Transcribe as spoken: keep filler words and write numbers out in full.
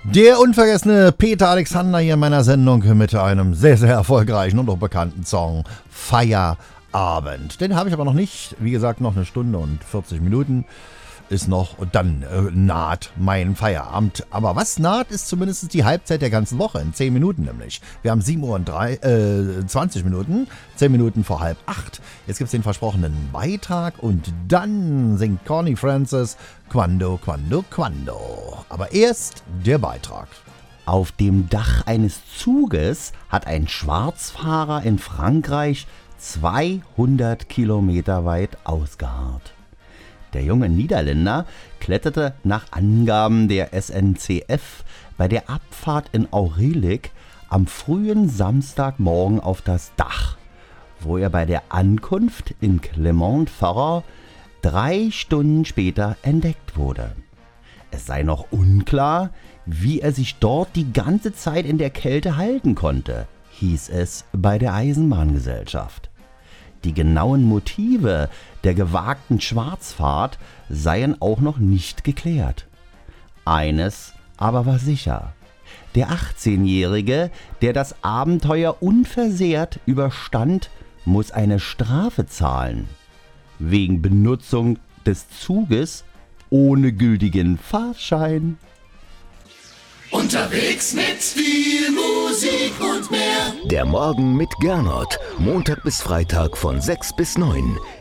Der unvergessene Peter Alexander hier in meiner Sendung mit einem sehr, sehr erfolgreichen und auch bekannten Song Feierabend. Den habe ich aber noch nicht. Wie gesagt, noch eine Stunde und vierzig Minuten ist noch und dann äh, naht mein Feierabend. Aber was naht, ist zumindest die Halbzeit der ganzen Woche, in zehn Minuten nämlich. Wir haben sieben Uhr und drei, äh, zwanzig Minuten, zehn Minuten vor halb acht. Jetzt gibt es den versprochenen Beitrag und dann singt Connie Francis Quando, Quando, Quando. Aber erst der Beitrag. Auf dem Dach eines Zuges hat ein Schwarzfahrer in Frankreich zweihundert Kilometer weit ausgeharrt. Der junge Niederländer kletterte nach Angaben der S N C F bei der Abfahrt in Aurelic am frühen Samstagmorgen auf das Dach, wo er bei der Ankunft in Clermont-Ferrand drei Stunden später entdeckt wurde. Es sei noch unklar, wie er sich dort die ganze Zeit in der Kälte halten konnte, hieß es bei der Eisenbahngesellschaft. Die genauen Motive der gewagten Schwarzfahrt seien auch noch nicht geklärt. Eines aber war sicher: Der achtzehnjährige, der das Abenteuer unversehrt überstand, muss eine Strafe zahlen. Wegen Benutzung des Zuges ohne gültigen Fahrschein. Unterwegs mit viel Musik und mehr. Der Morgen mit Gernot. Montag bis Freitag von sechs bis neun.